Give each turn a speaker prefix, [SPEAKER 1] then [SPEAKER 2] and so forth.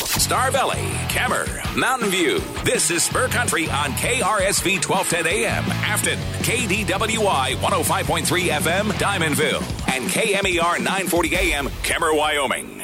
[SPEAKER 1] Star Valley, Kemmer, Mountain View. This is Spur Country on KRSV 1210 AM, Afton, KDWI 105.3 FM, Diamondville, and KMER 940 AM, Kemmer, Wyoming.